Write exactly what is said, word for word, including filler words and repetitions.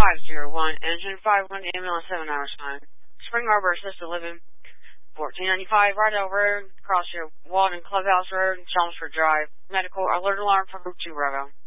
five zero one, engine five one, ambulance seven hours time. Spring Arbor Assisted Living, fourteen ninety-five, Rydell Road, across your Walden Clubhouse Road, Chelmsford Drive. Medical alert alarm from two Bravo.